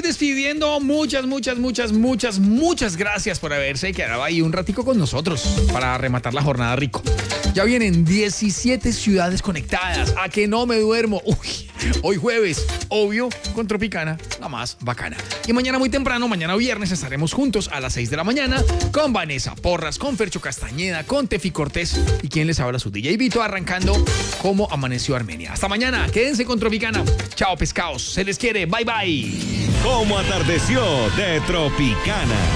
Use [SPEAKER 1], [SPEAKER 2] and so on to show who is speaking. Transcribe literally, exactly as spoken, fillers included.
[SPEAKER 1] despidiendo. Muchas, muchas, muchas, muchas, muchas gracias por haberse quedado ahí un ratico con nosotros para rematar la jornada rico. Ya vienen diecisiete ciudades conectadas. A que no me duermo. Uy, hoy jueves, obvio, con Tropicana, la más bacana. Y mañana muy temprano, mañana viernes, estaremos juntos a las seis de la mañana con Vanessa Porras, con Fercho Castañeda, con Tefi Cortés y quien les habla, su D J Vito, arrancando Cómo Amaneció Armenia. Hasta mañana, quédense con Tropicana. Chao, pescados, se les quiere, bye bye.
[SPEAKER 2] Cómo atardeció de Tropicana.